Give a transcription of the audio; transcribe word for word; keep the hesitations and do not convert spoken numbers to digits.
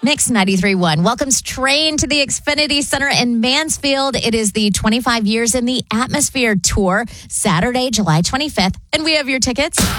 Mix ninety-three point one welcomes Train to the Xfinity Center in Mansfield. It is the twenty-five Years in the Atmosphere Tour, Saturday, July twenty-fifth. And we have your tickets.